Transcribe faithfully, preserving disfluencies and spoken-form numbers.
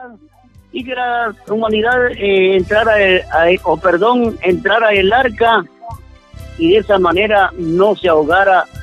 y que la humanidad eh, entrara, a, o perdón, entrara el arca y de esa manera no se ahogara